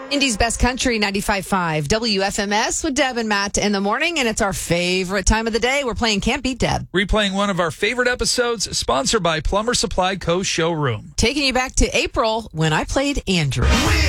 Indy's Best Country 95.5 WFMS with Deb and Matt in the morning, and it's our favorite time of the day. We're playing Can't Beat Deb. Replaying one of our favorite episodes, sponsored by Plumber Supply Co. Showroom. Taking you back to April when I played Andrew.